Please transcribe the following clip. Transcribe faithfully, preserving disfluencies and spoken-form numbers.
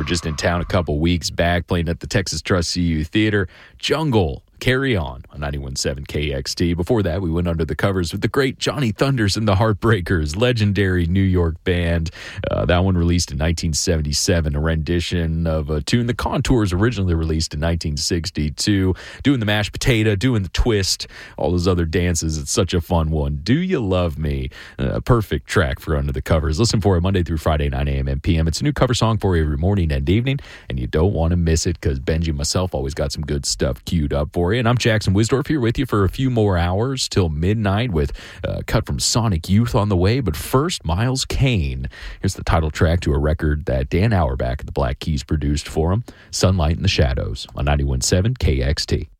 just in town a couple weeks back, playing at the Texas Trust C U Theater. Jungle, Carry On on ninety-one point seven K X T. Before that, we went under the covers with the great Johnny Thunders and the Heartbreakers, legendary New York band. Uh, that one released in nineteen seventy-seven, a rendition of a tune The Contours originally released in nineteen sixty-two. Doing the mashed potato, doing the twist, all those other dances. It's such a fun one. Do You Love Me? A uh, perfect track for Under the Covers. Listen for it Monday through Friday, nine a.m. and p m. It's a new cover song for you every morning and evening, and you don't want to miss it because Benji and myself always got some good stuff queued up for you. And I'm Jackson Wisdorf here with you for a few more hours till midnight with a cut from Sonic Youth on the way. But first, Miles Kane. Here's the title track to a record that Dan Auerbach at the Black Keys produced for him, Sunlight in the Shadows on ninety-one point seven K X T.